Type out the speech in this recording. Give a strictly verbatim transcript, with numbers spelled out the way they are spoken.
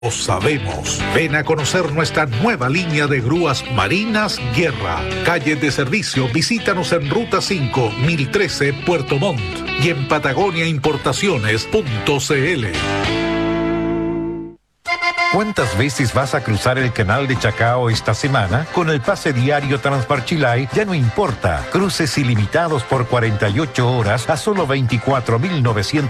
Lo sabemos. Ven a conocer nuestra nueva línea de grúas Marinas Guerra. Calle de servicio, visítanos en Ruta cinco, mil trece, Puerto Montt y en patagonia importaciones punto c l. ¿Cuántas veces vas a cruzar el canal de Chacao esta semana? Con el pase diario Transparchilay ya no importa. Cruces ilimitados por cuarenta y ocho horas a solo veinticuatro mil novecientos